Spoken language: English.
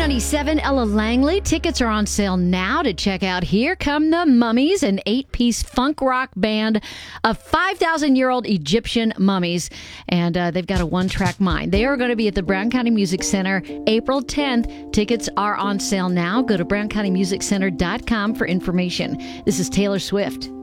97, Ella Langley. Tickets are on sale now to check out Here Come the Mummies, an 8-piece funk rock band of 5,000-year-old Egyptian mummies. And they've got a one-track mind. They are going to be at the Brown County Music Center April 10th. Tickets are on sale now. Go to browncountymusiccenter.com for information. This is Taylor Swift.